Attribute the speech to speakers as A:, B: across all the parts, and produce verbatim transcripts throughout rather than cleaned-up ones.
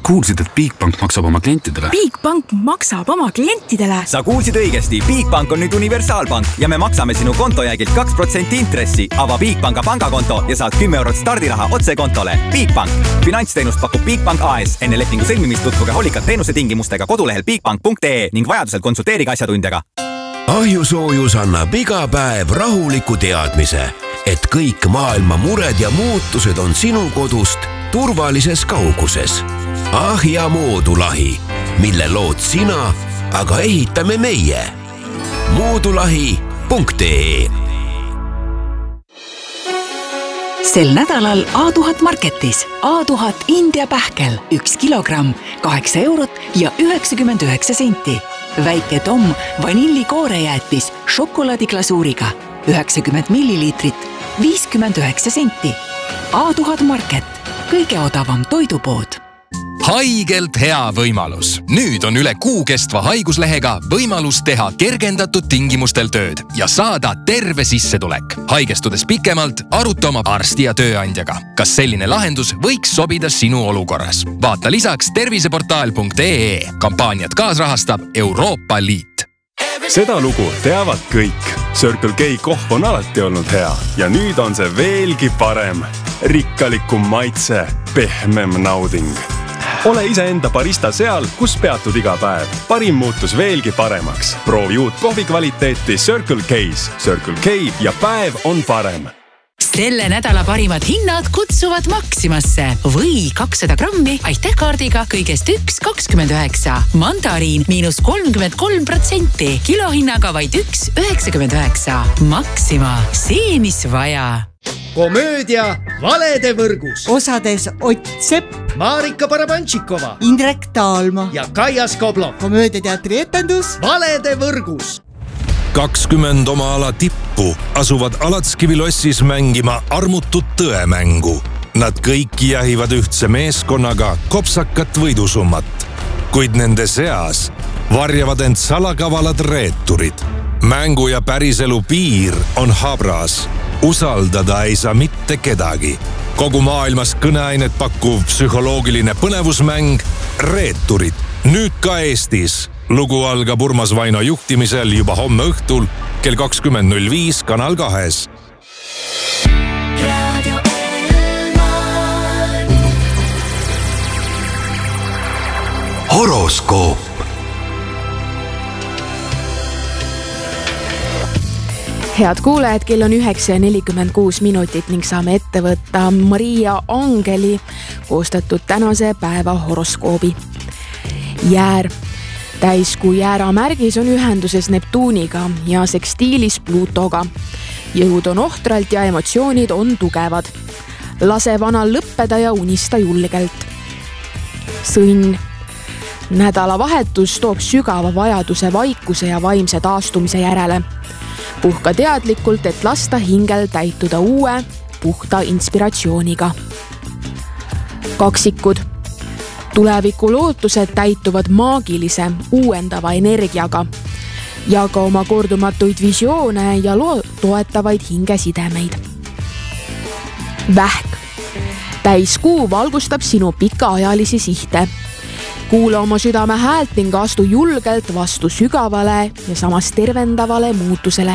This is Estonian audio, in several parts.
A: Kuulsid, et Bigbank maksab oma klientidele?
B: Bigbank maksab oma klientidele?
C: Sa kuulsid õigesti. Bigbank on nüüd universaalpank ja me maksame sinu kontojäägilt kaks protsenti intressi. Ava Bigbanka pangakonto ja saad kümme eurot stardiraha otse kontole. Bigbank. Finantsteenust pakub Bigbank A S. Enne lepingu sõlmimist tutvuge hoolikalt teenuse tingimustega kodulehel bigbank punkt ee ning vajadusel konsulteeriga asjatundjaga.
D: Ahjusoojus annab iga päev rahuliku teadmise, et kõik maailma mured ja muutused on sinu kodust turvalises kauguses. Ahja moodulahi, mille lood sina, aga ehitame meie. moodulahi punkt ee
E: Sel nädalal A tuhat Marketis A tuhat India pähkel üks kilogramm, kaheksa eurot ja üheksakümmend üheksa senti. Väike Tom vanillikoorejäätis šokolaadiklasuuriga üheksakümmend milliliitrit, viiskümmend üheksa senti. A tuhat Market, kõige odavam toidupood.
F: Haigelt hea võimalus. Nüüd on üle kuu kestva haiguslehega võimalus teha kergendatud tingimustel tööd ja saada terve sissetulek. Haigestudes pikemalt, aruta oma arsti ja tööandjaga. Kas selline lahendus võiks sobida sinu olukorras? Vaata lisaks terviseportaal punkt ee. Kampaaniat kaasrahastab Euroopa Liit.
G: Seda lugu teavad kõik. Circle K kohv on alati olnud hea ja nüüd on see veelgi parem. Rikkalikum maitse, pehmem nauding. Ole iseenda barista seal, kus peatud iga päev. Parim muutus veelgi paremaks. Proovi uut kohvi kvaliteeti Circle K's. Circle K ja päev on parem.
H: Selle nädala parimad hinnad kutsuvad Maximasse või kakssada grammi aitäh kaardiga kõigest üks kakskümmend üheksa. Mandariin miinus kolmkümmend kolm protsenti, kilohinnaga vaid üks üheksakümmend üheksa. Maxima, see mis vaja.
I: Komöödia Valede võrgus.
J: Osades Ott Sepp,
I: Marika Barabantšikova,
J: Indrek Taalma
I: ja Kaia Skoblov.
J: Komöödiateatri etendus
I: Valede võrgus.
K: kakskümmend oma ala tippu asuvad Alatskivilossis mängima armutut tõemängu. Nad kõik jahivad ühtse meeskonnaga kopsakat võidusummat, kuid nende seas varjavad end salakavalad reeturid. Mängu ja päriselu piir on habras. Usaldada ei saa mitte kedagi. Kogu maailmas kõneainet pakkuv psühholoogiline põnevusmäng Reeturid. Nüüd ka Eestis. Lugu algab Urmas Vaino juhtimisel juba homme õhtul kell kakskümmend null viis Kanal kahes.
D: Horoskoop.
B: Head kuulajad, kell on üheksa ja nelikümmend kuus minutit ning saame ette võtta Maria Angeli koostatud tänase päeva horoskoobi. Jäär. Täiskuu jäära märgis on ühenduses Neptuuniga ja sekstiilis Pluutoga. Jõud on ohtralt ja emotsioonid on tugevad. Lase vanal lõppeda ja unista julgelt. Sõnn. Nädalavahetus toob sügava vajaduse vaikuse ja vaimse taastumise järele. Puhka teadlikult, et lasta hingel täituda uue, puhta inspiratsiooniga. Kaksikud. Tuleviku lootused täituvad maagilise, uuendava energiaga. Jaga oma kordumatuid visioone ja loo toetavaid hingesidemeid. Vähk. Täiskuu valgustab sinu pikaajalisi sihte. Kuula oma südame häält ning astu julgelt vastu sügavale ja samas tervendavale muutusele.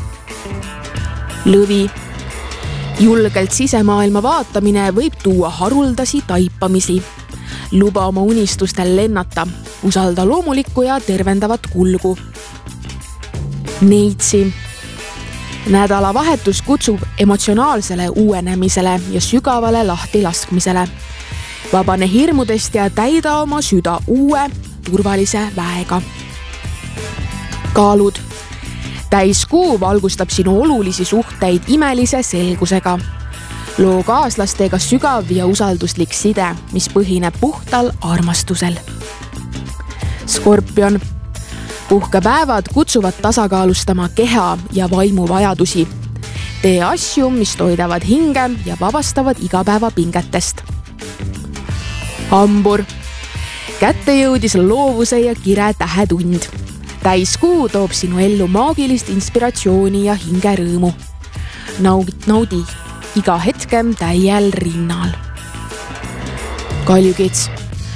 B: Lõvi. Julgelt sisemaailma vaatamine võib tuua haruldasi taipamisi. Luba oma unistustel lennata. Usalda loomulikku ja tervendavat kulgu. Neitsi. Nädalavahetus kutsub emotsionaalsele uuenemisele ja sügavale lahti laskmisele. Vabane hirmudest ja täida oma süda uue, turvalise väega. Kaalud. Täiskuu valgustab sinu olulisi suhteid imelise selgusega. Loo kaaslastega sügav ja usalduslik side, mis põhineb puhtal armastusel. Skorpion. Puhkepäevad kutsuvad tasakaalustama keha ja vaimu vajadusi. Tee asju, mis toidavad hinge ja vabastavad igapäeva pingetest. Hambur. Kätte jõudis loovuse ja kire tähetund. Täiskuu toob sinu ellu maagilist inspiratsiooni ja hingerõõmu. Naudi iga hetkem täiel rinnal. Kaljukits.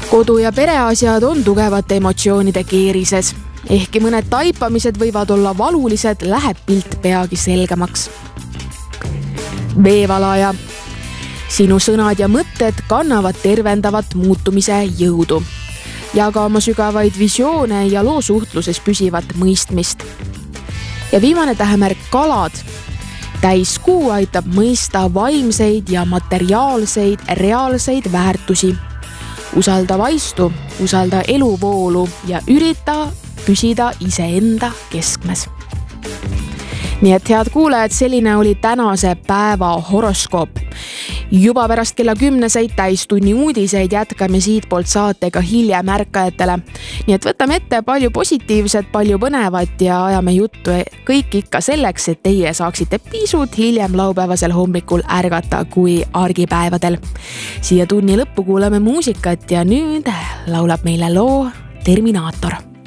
B: kodu- ja pereasjad on tugevate emotsioonide keerises. Ehkki mõned taipamised võivad olla valulised, läheb pilt peagi selgemaks. Veevalaja. Sinu sõnad ja mõtted kannavad tervendavat muutumise jõudu. Jaga oma sügavaid visioone ja loo suhtluses püsivat mõistmist. Ja viimane tähemärk kalad. Täiskuu aitab mõista vaimseid ja materiaalseid reaalseid väärtusi. Usalda vaistu, usalda eluvoolu ja ürita püsida iseenda keskmes. Nii et head kuulajad, selline oli tänase päeva horoskoop. Juba pärast kella kümneseid täistunni uudiseid jätkame siitpoolt saatega hiljem ärkajatele. Nii et võtame ette palju positiivset, palju põnevat ja ajame juttu kõik ikka selleks, et teie saaksite pisut hiljem laupäevasel hommikul ärgata kui argipäevadel. Siia tunni lõppu kuulame muusikat ja nüüd laulab meile loo Terminaator.